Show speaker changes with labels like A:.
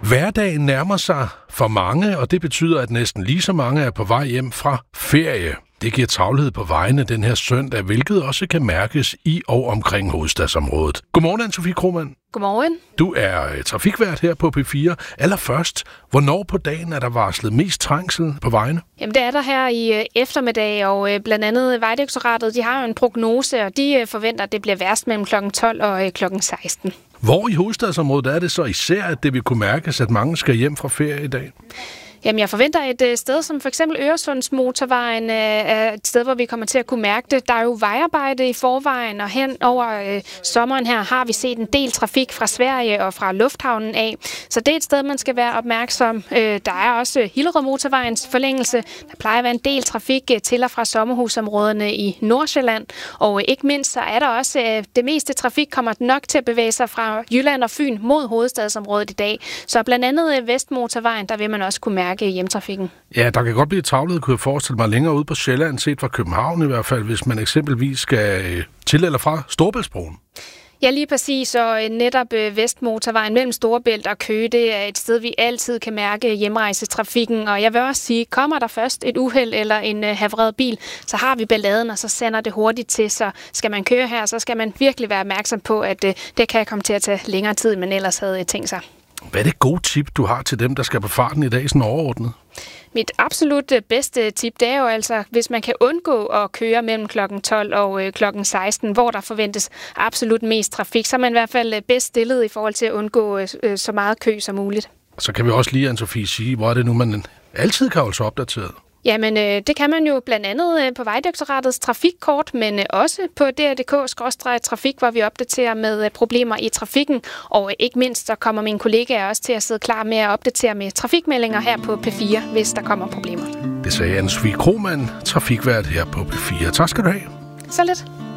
A: Hverdagen nærmer sig for mange, og det betyder, at næsten lige så mange er på vej hjem fra ferie. Det giver travlhed på vejene den her søndag, hvilket også kan mærkes i og omkring hovedstadsområdet. Godmorgen, Anne-Sophie Krohmann.
B: Godmorgen.
A: Du er trafikvært her på P4. Allerførst, hvornår på dagen er der varslet mest trængsel på vejene?
B: Jamen, det er der her i eftermiddag, og blandt andet Vejdirektoratet, de har jo en prognose, og de forventer, at det bliver værst mellem kl. 12 og kl. 16.
A: Hvor i hovedstadsområdet er det så især, at det vil kunne mærkes, at mange skal hjem fra ferie i dag?
B: Jamen, jeg forventer et sted som for eksempel Øresundsmotorvejen er et sted, hvor vi kommer til at kunne mærke det. Der er jo vejarbejde i forvejen, og hen over sommeren her har vi set en del trafik fra Sverige og fra lufthavnen af. Så det er et sted, man skal være opmærksom. Der er også Hillerød-motorvejens forlængelse. Der plejer at være en del trafik til og fra sommerhusområderne i Nordsjælland. Og ikke mindst så er der også det meste trafik kommer nok til at bevæge sig fra Jylland og Fyn mod hovedstadsområdet i dag. Så blandt andet Vestmotorvejen, der vil man også kunne mærke hjemtrafikken.
A: Ja, der kan godt blive travlet, kunne jeg forestille mig, længere ude på Sjælland, set fra København i hvert fald, hvis man eksempelvis skal til eller fra Storebæltsbroen.
B: Ja, lige præcis, og netop Vestmotorvejen mellem Storebælt og Køge, det er et sted, vi altid kan mærke hjemrejsetrafikken, og jeg vil også sige, kommer der først et uheld eller en havredet bil, så har vi balladen, og så sender det hurtigt til, så skal man køre her, så skal man virkelig være opmærksom på, at det kan komme til at tage længere tid, end man ellers havde tænkt sig.
A: Hvad er det gode tip, du har til dem, der skal på farten i dag, sådan overordnet?
B: Mit absolut bedste tip, det er jo altså, hvis man kan undgå at køre mellem kl. 12 og kl. 16, hvor der forventes absolut mest trafik, så er man i hvert fald bedst stillet i forhold til at undgå så meget kø som muligt. Så
A: kan vi også lige, Anne-Sophie, sige, hvor er det nu, man altid kan holde sig opdateret?
B: Jamen, det kan man jo blandt andet på Vejdirektoratets trafikkort, men også på dr.dk/trafik, hvor vi opdaterer med problemer i trafikken. Og ikke mindst, så kommer mine kollegaer også til at sidde klar med at opdatere med trafikmeldinger her på P4, hvis der kommer problemer.
A: Det sagde Anne-Sophie Krohmann, trafikvært her på P4. Tak skal du have.
B: Så lidt.